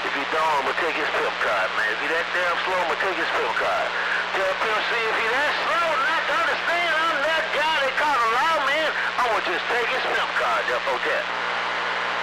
If you don't, I'm gonna take his pimp card, man. If he that damn slow, I'm gonna take his pimp card. Tell Pimp C if he that slow, not to understand, I'm that guy they call a lawman, I'm gonna just take his pimp card, Jeff Hotel.